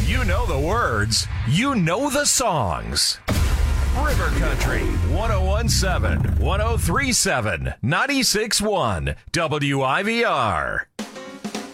You know the words. You know the songs. River Country 1017, 1037, 96.1 WIVR.